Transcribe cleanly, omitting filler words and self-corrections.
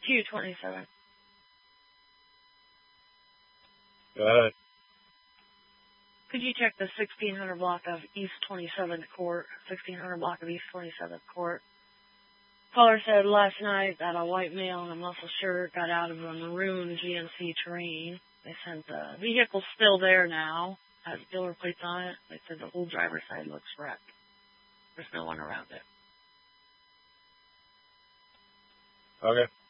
227. Go ahead. Could you check the 1600 block of East 27th Court? 1600 block of East 27th Court. Caller said last night that a white male in a muscle shirt got out of a maroon GMC Terrain. They said the vehicle's still there now. Has dealer plates on it. They said the whole driver's side looks wrecked. There's no one around it. Okay.